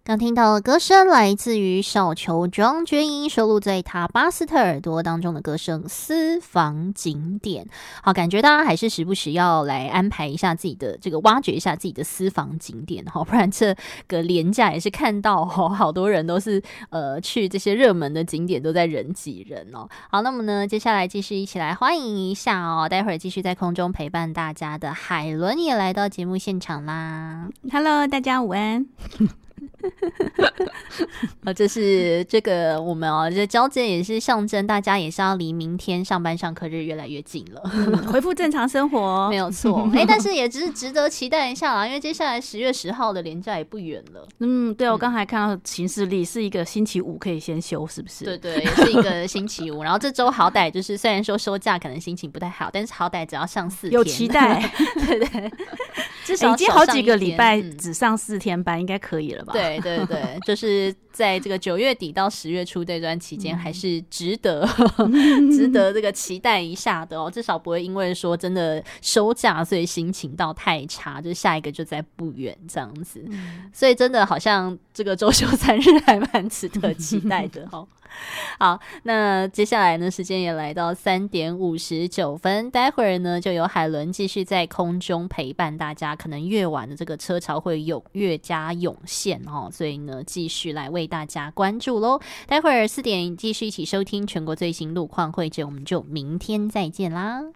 刚听到的歌声来自于小球庄鵑瑛，收录在他巴斯特耳朵当中的歌声《私房景点》。好，感觉大家还是时不时要来安排一下自己的这个，挖掘一下自己的私房景点，不然这个连假也是看到好多人都是去这些热门的景点都在人挤人哦。好，那么呢，接下来继续一起来欢迎一下哦，待会儿继续在空中陪伴大家的海伦也来到节目现场啦。 Hello， 大家午安。 这是这个我们这交接也是象征大家也是要离明天上班上课日越来越近了， 恢复正常生活， 没有错。但是也只是值得期待一下啦，因为接下来10月10号的连假也不远了。 对，我刚才看到行事历是一个星期五可以先休，是不是？ 对对，也是一个星期五。然后这周好歹就是虽然说收假可能心情不太好，但是好歹只要上4天， 有期待。 对对，至少已经好几个礼拜只上4天班，应该可以了吧？ 对对对，就是在这个9月底到10月初这段期间，还是值得值得这个期待一下的哦。至少不会因为说真的收假，所以心情到太差，就下一个就在不远这样子。所以真的好像这个周休3日还蛮值得期待的哦。好，那接下来呢，时间也来到3点59分，待会儿呢就由海伦继续在空中陪伴大家，可能越晚的这个车潮会越加涌现哦，所以呢继续来为大家关注咯。待会儿4点继续一起收听全国最新路况汇整，我们就明天再见啦。